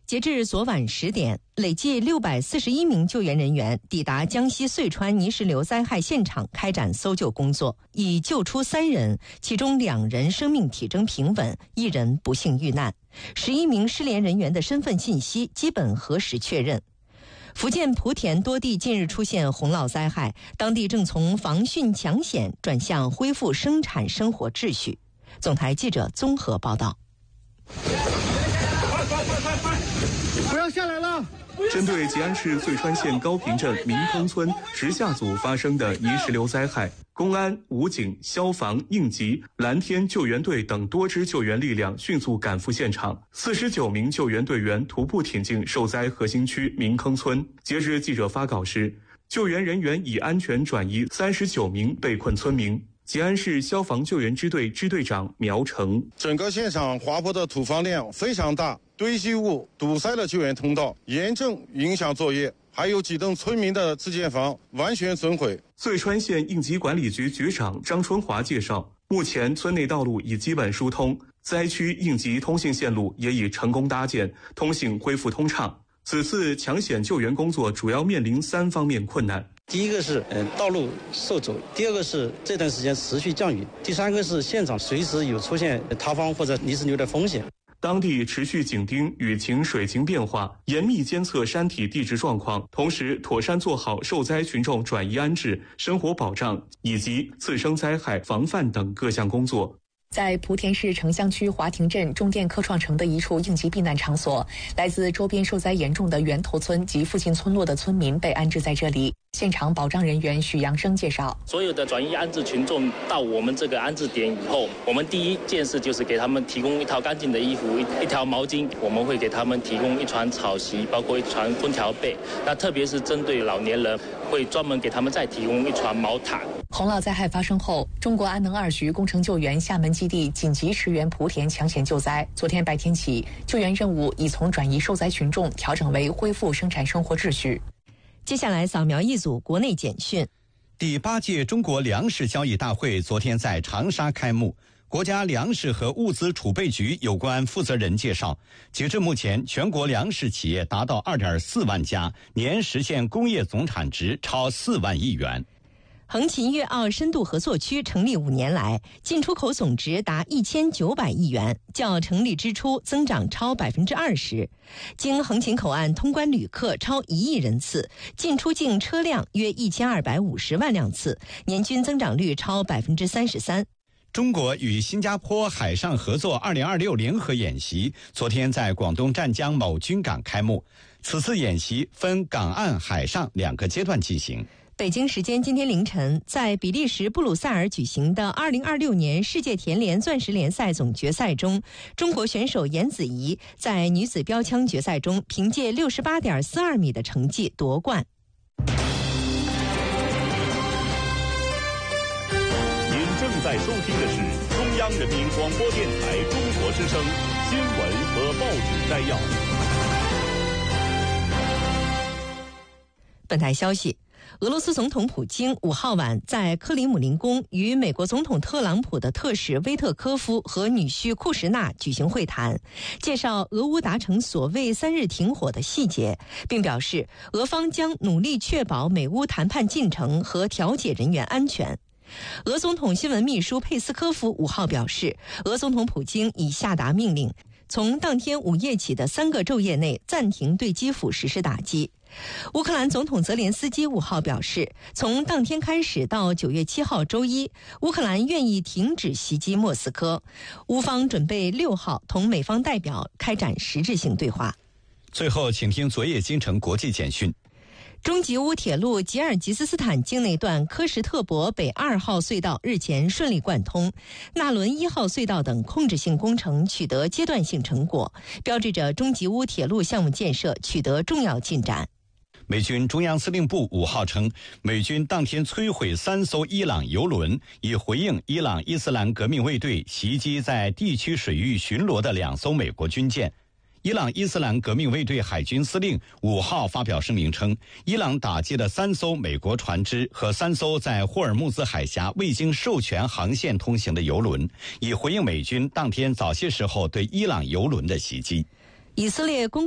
截至昨晚10点，累计641名救援人员抵达江西遂川泥石流灾害现场开展搜救工作，已救出3人，其中2人生命体征平稳，1人不幸遇难。11名失联人员的身份信息基本核实确认。福建莆田多地近日出现洪涝灾害，当地正从防汛抢险转向恢复生产生活秩序。总台记者综合报道。 不要下来了！ 针对吉安市遂川县高坪镇民坑村直下组发生的泥石流灾害，公安、武警、消防、应急、蓝天救援队等多支救援力量迅速赶赴现场，49名救援队员徒步挺进受灾核心区民坑村。截至记者发稿时，救援人员已安全转移39名被困村民。吉安市消防救援支队支队长苗成： 整个现场滑坡的土方量非常大，堆积物堵塞了救援通道，严重影响作业。还有几栋村民的自建房完全损毁。 遂川县应急管理局局长张春华介绍，目前村内道路已基本疏通，灾区应急通信线路也已成功搭建，通信恢复通畅。此次抢险救援工作主要面临3方面困难。 第一个是道路受阻，第二个是这段时间持续降雨，第三个是现场随时有出现塌方或者泥石流的风险。 当地持续紧盯雨情水情变化，严密监测山体地质状况，同时妥善做好受灾群众转移安置、生活保障以及次生灾害防范等各项工作。 在莆田市城乡区华亭镇中电科创城的一处应急避难场所，来自周边受灾严重的源头村及附近村落的村民被安置在这里。现场保障人员许阳生介绍， 所有的转移安置群众到我们这个安置点以后，我们第一件事就是给他们提供一套干净的衣服，一条毛巾，我们会给他们提供一床草席，包括一床空调被。那特别是针对老年人，会专门给他们再提供一床毛毯。 洪涝灾害发生后，中国安能2局工程救援厦门基地紧急驰援莆田抢险救灾。昨天白天起，救援任务已从转移受灾群众调整为恢复生产生活秩序。 接下来扫描一组国内简讯。 第8届中国粮食交易大会昨天在长沙开幕。国家粮食和物资储备局有关负责人介绍，截至目前，全国粮食企业达到2.4万家，年实现工业总产值超4万亿元。 横琴粤澳深度合作区成立5年来，进出口总值达1900亿元，较成立之初增长超20%。经横琴口岸通关旅客超1亿人次，进出境车辆约1250万辆次，年均增长率超33%。 中国与新加坡海上合作2026联合演习昨天在广东湛江某军港开幕。此次演习分港岸、海上2个阶段进行。 北京时间今天凌晨，在比利时布鲁塞尔举行的2026年世界田联钻石联赛总决赛中，中国选手颜子怡在女子标枪决赛中凭借68.42米的成绩夺冠。 您正在收听的是中央人民广播电台中国之声新闻和报纸摘要。 本台消息，俄罗斯总统普京5号晚在克里姆林宫与美国总统特朗普的特使威特科夫和女婿库什纳举行会谈，介绍俄乌达成所谓3日停火的细节，并表示俄方将努力确保美乌谈判进程和调解人员安全。俄总统新闻秘书佩斯科夫5号表示，俄总统普京已下达命令，从当天午夜起的3个昼夜内暂停对基辅实施打击。乌克兰总统泽连斯基5号表示，从当天开始到9月7号周一，乌克兰愿意停止袭击莫斯科。乌方准备6号同美方代表开展实质性对话。 最后，请听昨夜京城国际简讯。 中吉乌铁路吉尔吉斯斯坦境内段科什特伯北2号隧道日前顺利贯通，纳伦1号隧道等控制性工程取得阶段性成果，标志着中吉乌铁路项目建设取得重要进展。 美军中央司令部5号称，美军当天摧毁3艘伊朗油轮，以回应伊朗伊斯兰革命卫队袭击在地区水域巡逻的2艘美国军舰。伊朗伊斯兰革命卫队海军司令5号发表声明称，伊朗打击了3艘美国船只和3艘在霍尔木兹海峡未经授权航线通行的油轮，以回应美军当天早些时候对伊朗油轮的袭击。 以色列公